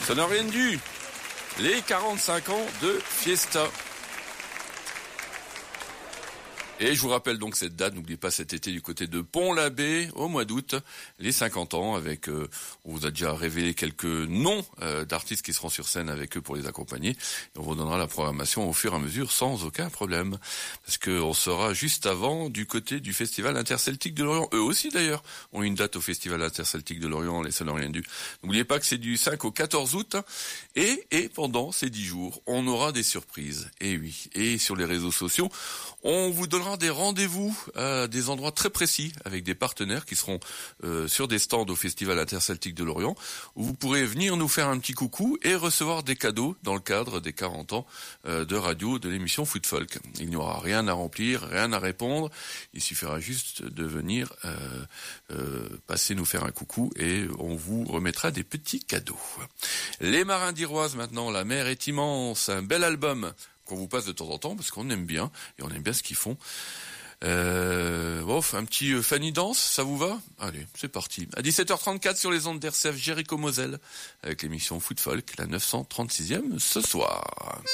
Ça n'a rien dû. Les 45 ans de Fiesta. Et je vous rappelle donc cette date, n'oubliez pas cet été du côté de Pont-l'Abbé, au mois d'août, les 50 ans, avec, on vous a déjà révélé quelques noms d'artistes qui seront sur scène avec eux pour les accompagner. Et on vous donnera la programmation au fur et à mesure sans aucun problème. Parce qu'on sera juste avant du côté du Festival Interceltique de Lorient. Eux aussi d'ailleurs ont une date au Festival Interceltique de Lorient, les Ça n'a rien dû. N'oubliez pas que c'est du 5 au 14 août. Et pendant ces 10 jours, on aura des surprises. Et oui, et sur les réseaux sociaux, on vous donnera des rendez-vous à des endroits très précis avec des partenaires qui seront sur des stands au Festival Interceltique de Lorient où vous pourrez venir nous faire un petit coucou et recevoir des cadeaux dans le cadre des 40 ans de radio de l'émission Foot Folk. Il n'y aura rien à remplir, rien à répondre. Il suffira juste de venir passer nous faire un coucou et on vous remettra des petits cadeaux. Les Marins d'Iroise maintenant, La mer est immense, un bel album qu'on vous passe de temps en temps parce qu'on aime bien et on aime bien ce qu'ils font. Un petit Fanny Dance, ça vous va? Allez, c'est parti. À 17h34 sur les ondes d'RCF Jéricho Moselle avec l'émission Foot Folk, la 936e ce soir.